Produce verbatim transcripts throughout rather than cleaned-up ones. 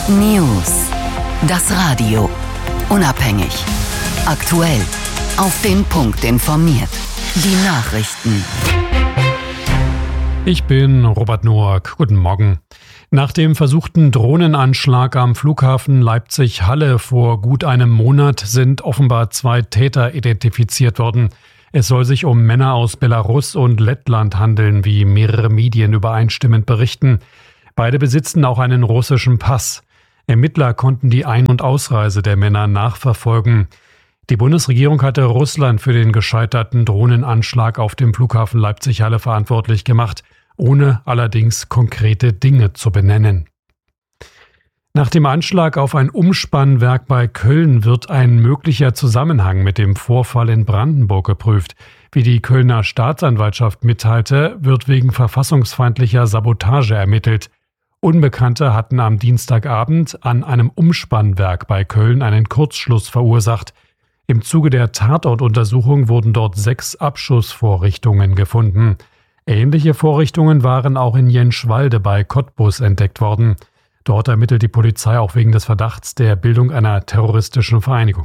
News. Das Radio. Unabhängig. Aktuell. Auf den Punkt informiert. Die Nachrichten. Ich bin Robert Noack. Guten Morgen. Nach dem versuchten Drohnenanschlag am Flughafen Leipzig-Halle vor gut einem Monat sind offenbar zwei Täter identifiziert worden. Es soll sich um Männer aus Belarus und Lettland handeln, wie mehrere Medien übereinstimmend berichten. Beide besitzen auch einen russischen Pass. Ermittler konnten die Ein- und Ausreise der Männer nachverfolgen. Die Bundesregierung hatte Russland für den gescheiterten Drohnenanschlag auf dem Flughafen Leipzig-Halle verantwortlich gemacht, ohne allerdings konkrete Dinge zu benennen. Nach dem Anschlag auf ein Umspannwerk bei Köln wird ein möglicher Zusammenhang mit dem Vorfall in Brandenburg geprüft. Wie die Kölner Staatsanwaltschaft mitteilte, wird wegen verfassungsfeindlicher Sabotage ermittelt. Unbekannte hatten am Dienstagabend an einem Umspannwerk bei Köln einen Kurzschluss verursacht. Im Zuge der Tatortuntersuchung wurden dort sechs Abschussvorrichtungen gefunden. Ähnliche Vorrichtungen waren auch in Jenschwalde bei Cottbus entdeckt worden. Dort ermittelt die Polizei auch wegen des Verdachts der Bildung einer terroristischen Vereinigung.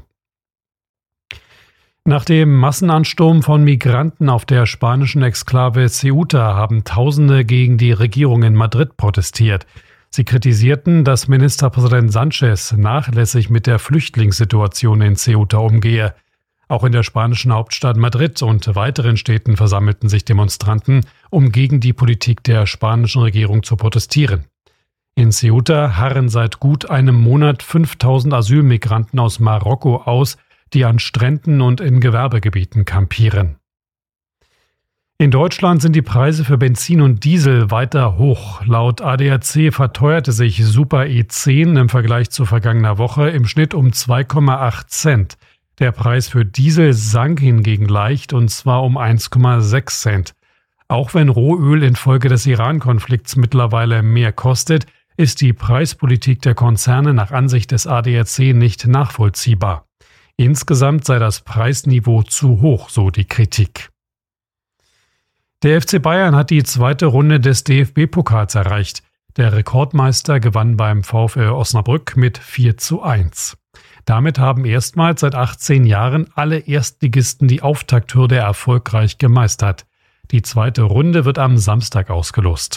Nach dem Massenansturm von Migranten auf der spanischen Exklave Ceuta haben Tausende gegen die Regierung in Madrid protestiert. Sie kritisierten, dass Ministerpräsident Sánchez nachlässig mit der Flüchtlingssituation in Ceuta umgehe. Auch in der spanischen Hauptstadt Madrid und weiteren Städten versammelten sich Demonstranten, um gegen die Politik der spanischen Regierung zu protestieren. In Ceuta harren seit gut einem Monat fünftausend Asylmigranten aus Marokko aus, die an Stränden und in Gewerbegebieten kampieren. In Deutschland sind die Preise für Benzin und Diesel weiter hoch. Laut A D A C verteuerte sich Super E zehn im Vergleich zu vergangener Woche im Schnitt um zwei Komma acht Cent. Der Preis für Diesel sank hingegen leicht, und zwar um eins Komma sechs Cent. Auch wenn Rohöl infolge des Iran-Konflikts mittlerweile mehr kostet, ist die Preispolitik der Konzerne nach Ansicht des A D A C nicht nachvollziehbar. Insgesamt sei das Preisniveau zu hoch, so die Kritik. Der F C Bayern hat die zweite Runde des D F B-Pokals erreicht. Der Rekordmeister gewann beim VfL Osnabrück mit vier zu eins. Damit haben erstmals seit achtzehn Jahren alle Erstligisten die Auftakthürde erfolgreich gemeistert. Die zweite Runde wird am Samstag ausgelost.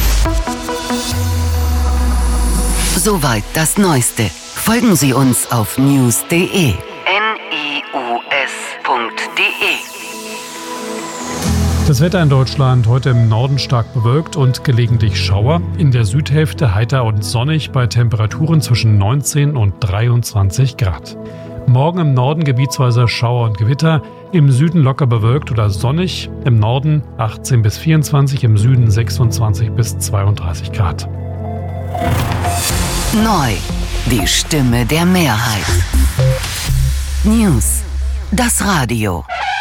Soweit das Neueste. Folgen Sie uns auf news punkt de. N I U S punkt de. Das Wetter in Deutschland heute im Norden stark bewölkt und gelegentlich Schauer. In der Südhälfte heiter und sonnig bei Temperaturen zwischen neunzehn und dreiundzwanzig Grad. Morgen im Norden gebietsweise Schauer und Gewitter, im Süden locker bewölkt oder sonnig, im Norden achtzehn bis vierundzwanzig, im Süden sechsundzwanzig bis zweiunddreißig Grad. Neu. Die Stimme der Mehrheit. News. Das Radio.